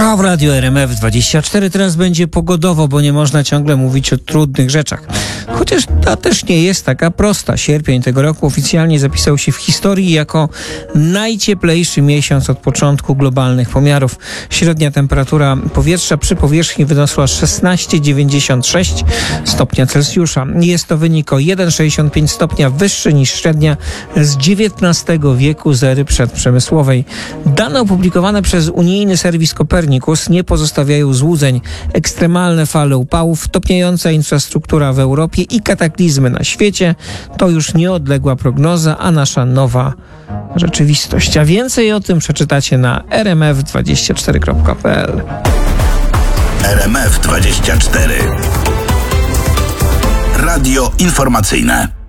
A w Radiu RMF24 teraz będzie pogodowo, bo nie można ciągle mówić o trudnych rzeczach. Chociaż ta też nie jest taka prosta. Sierpień tego roku oficjalnie zapisał się w historii jako najcieplejszy miesiąc od początku globalnych pomiarów. Średnia temperatura powietrza przy powierzchni wyniosła 16,96 stopnia Celsjusza. Jest to wynik o 1,65 stopnia wyższy niż średnia z XIX wieku z ery przedprzemysłowej. Dane opublikowane przez unijny serwis Copernicus nie pozostawiają złudzeń. Ekstremalne fale upałów, topniejąca infrastruktura w Europie i kataklizmy na świecie to już nieodległa prognoza, a nasza nowa rzeczywistość. A więcej o tym przeczytacie na rmf24.pl. RMF24. Radio informacyjne.